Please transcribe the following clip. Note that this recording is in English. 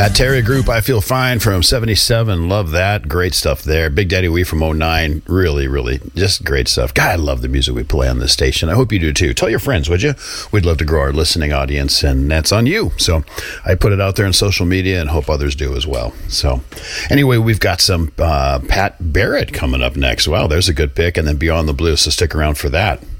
Terry Group, I Feel Fine from 77. Love that. Great stuff there. Big Daddy Wee from 09. Really, really just great stuff. God, I love the music we play on this station. I hope you do too. Tell your friends, would you? We'd love to grow our listening audience, and that's on you. So I put it out there on social media and hope others do as well. So anyway, we've got some Pat Barrett coming up next. Wow, there's a good pick. And then Beyond the Blue. So stick around for that.